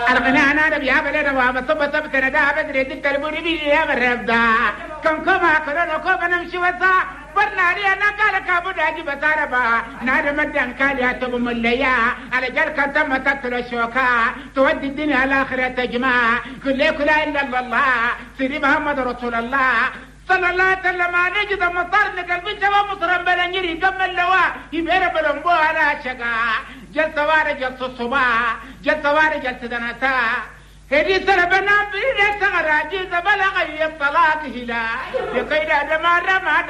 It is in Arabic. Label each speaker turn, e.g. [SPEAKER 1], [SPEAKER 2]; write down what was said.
[SPEAKER 1] الغنانا نبيها بلنا وابصب صبتنا دا بدري دك البوري بيجي يا مربدا كم كما كلنا كوبا نمشي وسا برنا لي انا قال كابو داجي بتاربا نادى مدان كان يا تبو مليا على جالك تم تقتل الشوكا تودي الدنيا الاخره تجمع كل لا الا الله سيدي محمد رسول الله صلى الله عليه وسلم نجد مطار قلبي شباب مطرب بلنجري قم اللواء يبير بلنبو على شقا جل سواري جل صبا جل سواري جل سدنتا هدي سربنا بيدك سغراجي بلغ الطلاق هلا يقيد دمار ما